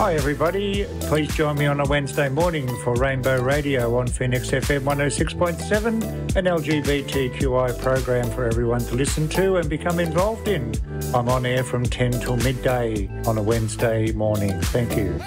Hi everybody, please join me on a Wednesday morning for Rainbow Radio on Phoenix FM 106.7, an LGBTQI program for everyone to listen to and become involved in. I'm on air from 10 till midday on a Wednesday morning. Thank you.